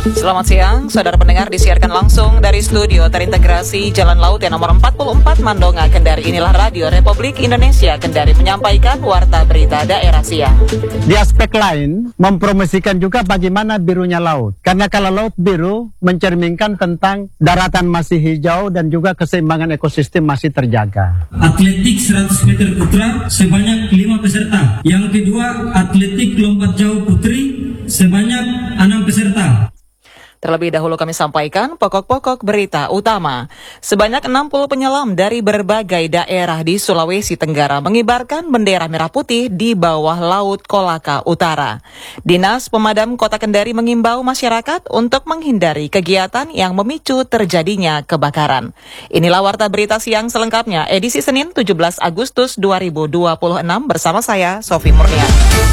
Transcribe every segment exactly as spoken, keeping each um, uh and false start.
Selamat siang, saudara pendengar, disiarkan langsung dari studio terintegrasi Jalan Laut yang nomor empat puluh empat Mandonga, Kendari. Inilah Radio Republik Indonesia Kendari menyampaikan warta berita daerah siang. Di aspek lain, mempromosikan juga bagaimana birunya laut. Karena kalau laut biru mencerminkan tentang daratan masih hijau dan juga keseimbangan ekosistem masih terjaga. Atletik seratus meter putra sebanyak lima peserta. Yang kedua, atletik lompat jauh putri sebanyak enam peserta. Terlebih dahulu kami sampaikan pokok-pokok berita utama. Sebanyak enam puluh penyelam dari berbagai daerah di Sulawesi Tenggara mengibarkan bendera merah putih di bawah Laut Kolaka Utara. Dinas Pemadam Kota Kendari mengimbau masyarakat untuk menghindari kegiatan yang memicu terjadinya kebakaran. Inilah warta berita siang selengkapnya, edisi Senin tujuh belas Agustus dua ribu dua puluh enam bersama saya, Sofi Murnian.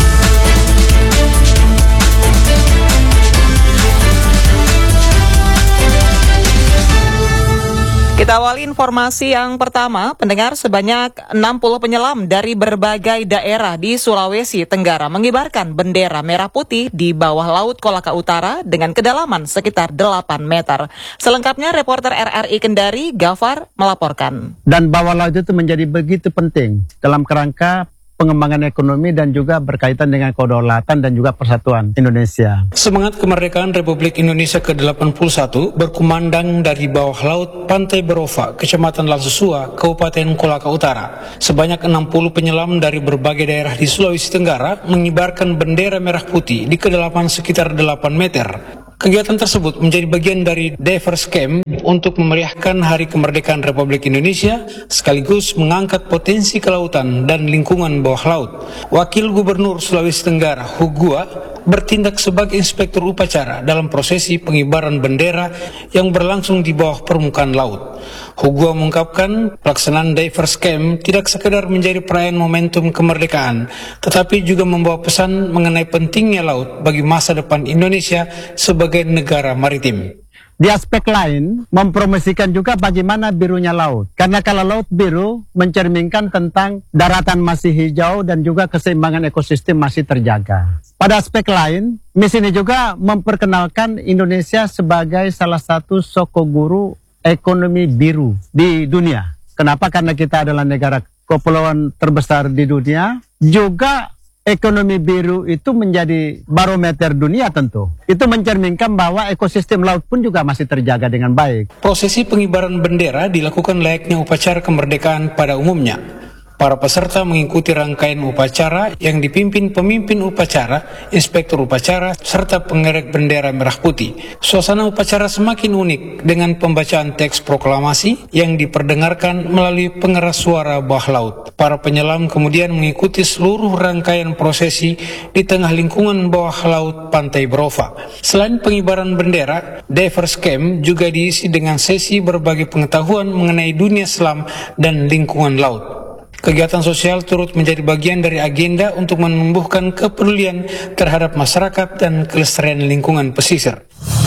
Kita awali informasi yang pertama, pendengar, sebanyak enam puluh penyelam dari berbagai daerah di Sulawesi Tenggara mengibarkan bendera merah putih di bawah Laut Kolaka Utara dengan kedalaman sekitar delapan meter. Selengkapnya reporter R R I Kendari, Gafar, melaporkan. Dan bawah laut itu menjadi begitu penting dalam kerangka pengembangan ekonomi dan juga berkaitan dengan kedaulatan dan juga persatuan Indonesia. Semangat kemerdekaan Republik Indonesia ke delapan puluh satu berkumandang dari bawah laut Pantai Berova, Kecamatan Langsusua, Kabupaten Kolaka Utara. Sebanyak enam puluh penyelam dari berbagai daerah di Sulawesi Tenggara mengibarkan bendera merah putih di kedalaman sekitar delapan meter. Kegiatan tersebut menjadi bagian dari Divers Camp untuk memeriahkan Hari Kemerdekaan Republik Indonesia sekaligus mengangkat potensi kelautan dan lingkungan bawah laut. Wakil Gubernur Sulawesi Tenggara, Hugua, bertindak sebagai inspektur upacara dalam prosesi pengibaran bendera yang berlangsung di bawah permukaan laut. Hugua mengungkapkan pelaksanaan Divers Camp tidak sekedar menjadi perayaan momentum kemerdekaan, tetapi juga membawa pesan mengenai pentingnya laut bagi masa depan Indonesia sebagai negara maritim. Di aspek lain, mempromosikan juga bagaimana birunya laut. Karena kalau laut biru mencerminkan tentang daratan masih hijau dan juga keseimbangan ekosistem masih terjaga. Pada aspek lain, misi ini juga memperkenalkan Indonesia sebagai salah satu sokoguru ekonomi biru di dunia. Kenapa? Karena kita adalah negara kepulauan terbesar di dunia. Juga ekonomi biru itu menjadi barometer dunia tentu. Itu mencerminkan bahwa ekosistem laut pun juga masih terjaga dengan baik. Prosesi pengibaran bendera dilakukan layaknya upacara kemerdekaan pada umumnya. Para peserta mengikuti rangkaian upacara yang dipimpin pemimpin upacara, inspektur upacara, serta pengerek bendera merah putih. Suasana upacara semakin unik dengan pembacaan teks proklamasi yang diperdengarkan melalui pengeras suara bawah laut. Para penyelam kemudian mengikuti seluruh rangkaian prosesi di tengah lingkungan bawah laut Pantai Berova. Selain pengibaran bendera, Divers Camp juga diisi dengan sesi berbagi pengetahuan mengenai dunia selam dan lingkungan laut. Kegiatan sosial turut menjadi bagian dari agenda untuk menumbuhkan kepedulian terhadap masyarakat dan kelestarian lingkungan pesisir.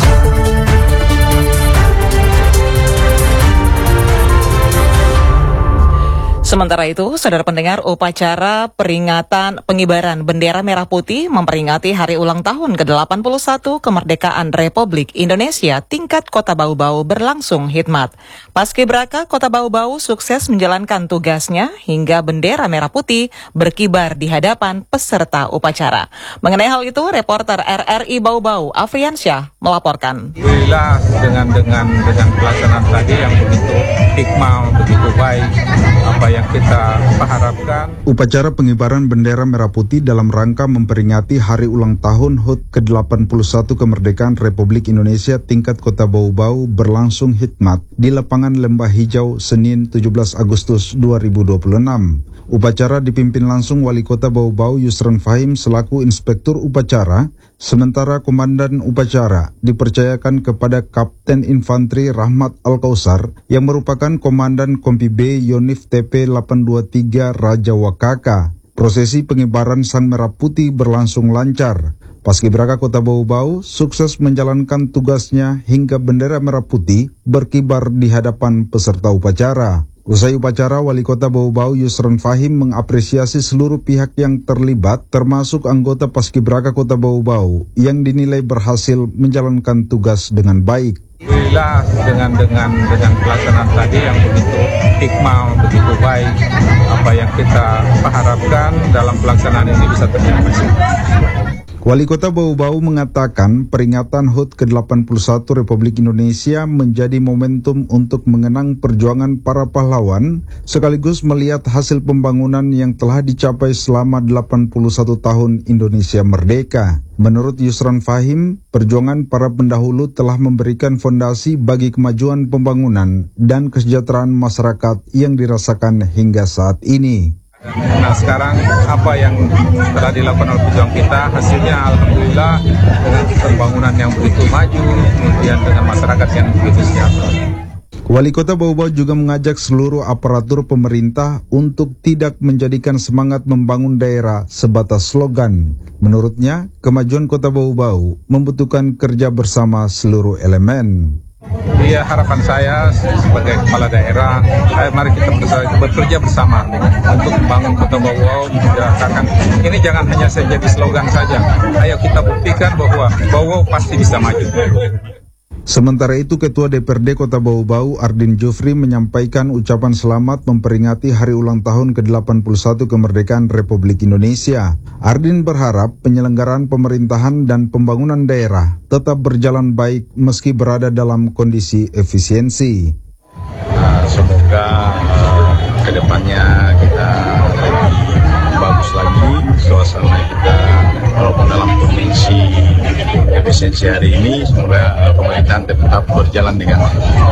Sementara itu, saudara pendengar, upacara peringatan pengibaran bendera merah putih memperingati hari ulang tahun ke delapan puluh satu kemerdekaan Republik Indonesia tingkat Kota Bau-Bau berlangsung hikmat. Paskibraka Kota Bau-Bau sukses menjalankan tugasnya hingga bendera merah putih berkibar di hadapan peserta upacara. Mengenai hal itu, reporter R R I Bau-Bau Afriansyah melaporkan. Alhamdulillah dengan dengan dengan pelaksanaan tadi yang begitu hikmah, begitu baik, apa yang kita harapkan. Upacara pengibaran bendera merah putih dalam rangka memperingati hari ulang tahun H U T ke delapan puluh satu kemerdekaan Republik Indonesia tingkat Kota Bau-Bau berlangsung hikmat di lapangan Lembah Hijau Senin tujuh belas Agustus dua ribu dua puluh enam. Upacara dipimpin langsung Wali Kota Bau-Bau Yusran Fahim selaku inspektur upacara, sementara komandan upacara dipercayakan kepada Kapten Infanteri Rahmat Al-Kausar yang merupakan komandan Kompi B Yonif T P delapan dua tiga Raja Wakaka. Prosesi pengibaran Sang Merah Putih berlangsung lancar. Paskibraka Kota Bau-Bau sukses menjalankan tugasnya hingga bendera merah putih berkibar di hadapan peserta upacara. Usai upacara, Wali Kota Bau-Bau Yusron Fahim mengapresiasi seluruh pihak yang terlibat, termasuk anggota Paskibraka Kota Bau-Bau yang dinilai berhasil menjalankan tugas dengan baik. Alhamdulillah dengan dengan dengan pelaksanaan tadi yang begitu hikmah, begitu baik, apa yang kita harapkan dalam pelaksanaan ini bisa tercapai. Wali Kota Bau-Bau mengatakan peringatan H U T ke delapan puluh satu Republik Indonesia menjadi momentum untuk mengenang perjuangan para pahlawan sekaligus melihat hasil pembangunan yang telah dicapai selama delapan puluh satu tahun Indonesia merdeka. Menurut Yusron Fahim, perjuangan para pendahulu telah memberikan fondasi bagi kemajuan pembangunan dan kesejahteraan masyarakat yang dirasakan hingga saat ini. Nah sekarang apa yang telah dilakukan oleh pejuang kita, hasilnya alhamdulillah dengan pembangunan yang begitu maju, kemudian dengan masyarakat yang begitu sejahtera. Wali Kota Bau-Bau juga mengajak seluruh aparatur pemerintah untuk tidak menjadikan semangat membangun daerah sebatas slogan. Menurutnya, kemajuan Kota Bau-Bau membutuhkan kerja bersama seluruh elemen. Iya, harapan saya sebagai kepala daerah, ayo mari kita bekerja bersama untuk membangun Kota Bau-Bau. Ini jangan hanya jadi slogan saja. Ayo kita buktikan bahwa Bau-Bau pasti bisa maju. Sementara itu, Ketua D P R D Kota Bau-Bau Ardin Jufri menyampaikan ucapan selamat memperingati hari ulang tahun ke delapan puluh satu kemerdekaan Republik Indonesia. Ardin berharap penyelenggaraan pemerintahan dan pembangunan daerah tetap berjalan baik meski berada dalam kondisi efisiensi. Nah, semoga uh, kedepannya kita bagus lagi suasana kita, walaupun dalam kondisi efisiensi hari ini, semoga uh, pemerintahan tetap berjalan dengan